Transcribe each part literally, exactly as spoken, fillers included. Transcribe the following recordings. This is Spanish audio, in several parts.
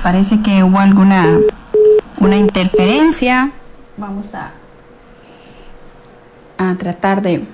Parece que hubo alguna una interferencia. Vamos a, a tratar de,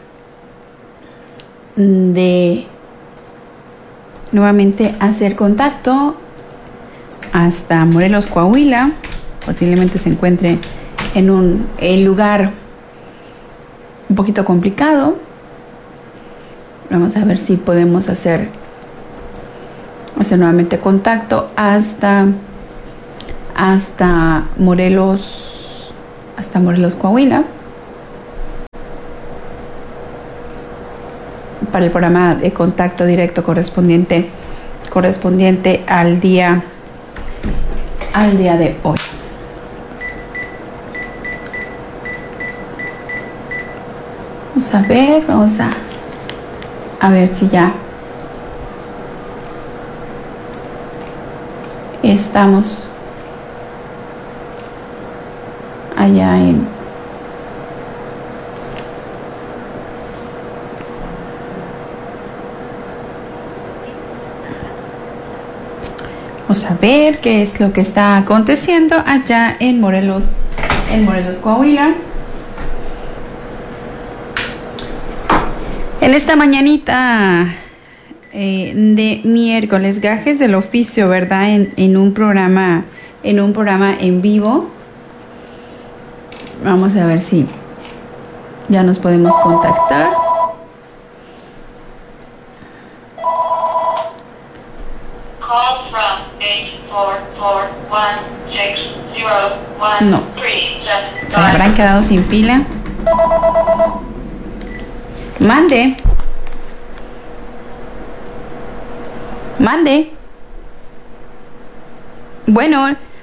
de nuevamente hacer contacto hasta Morelos, Coahuila. Posiblemente se encuentre en un el lugar un poquito complicado. Vamos a ver si podemos hacer, hacer nuevamente contacto hasta, hasta Morelos, hasta Morelos, Coahuila, para el programa de contacto directo correspondiente, correspondiente al día, al día de hoy. Vamos a ver, vamos a, a ver si ya estamos allá en vamos a ver qué es lo que está aconteciendo allá en Morelos, en Morelos, Coahuila. En esta mañanita eh, de miércoles, gajes del oficio, ¿verdad? En, en un programa, en un programa en vivo. Vamos a ver si ya nos podemos contactar. No, se habrán quedado sin pila. Mande. Mande. Bueno,